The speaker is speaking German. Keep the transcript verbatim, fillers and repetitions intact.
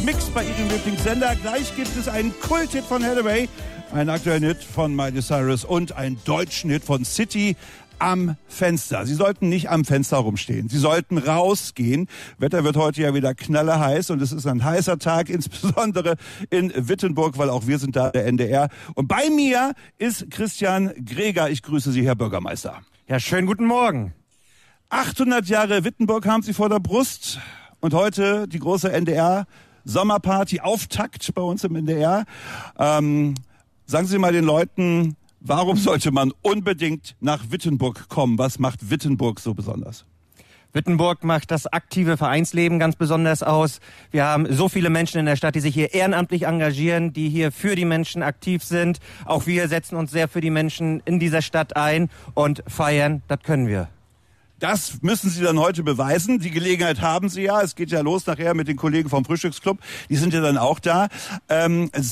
Mix bei Ihrem Lieblingssender. Gleich gibt es einen Kult-Hit von Hathaway, einen aktuellen Hit von Miley Cyrus und einen deutschen Hit von City am Fenster. Sie sollten nicht am Fenster rumstehen. Sie sollten rausgehen. Wetter wird heute ja wieder knallerheiß und es ist ein heißer Tag, insbesondere in Wittenburg, weil auch wir sind da, der N D R. Und bei mir ist Christian Greger. Ich grüße Sie, Herr Bürgermeister. Ja, schönen guten Morgen. achthundert Jahre Wittenburg haben Sie vor der Brust und heute die große N D R-Sommerparty, Auftakt bei uns im N D R. Ähm, sagen Sie mal den Leuten, warum sollte man unbedingt nach Wittenburg kommen? Was macht Wittenburg so besonders? Wittenburg macht das aktive Vereinsleben ganz besonders aus. Wir haben so viele Menschen in der Stadt, die sich hier ehrenamtlich engagieren, die hier für die Menschen aktiv sind. Auch wir setzen uns sehr für die Menschen in dieser Stadt ein und feiern, das können wir. Das müssen Sie dann heute beweisen. Die Gelegenheit haben Sie ja. Es geht ja los nachher mit den Kollegen vom Frühstücksclub. Die sind ja dann auch da. Ähm,